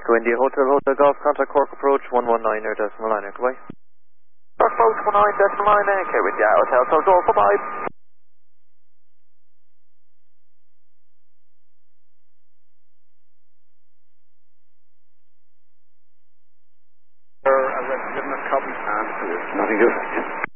Echo India Hotel Golf, contact Cork approach 119 or decimal line, goodbye. Cork approach 19 decimal line, Echo India Hotel Golf, bye-bye. As I've given a copy and nothing else.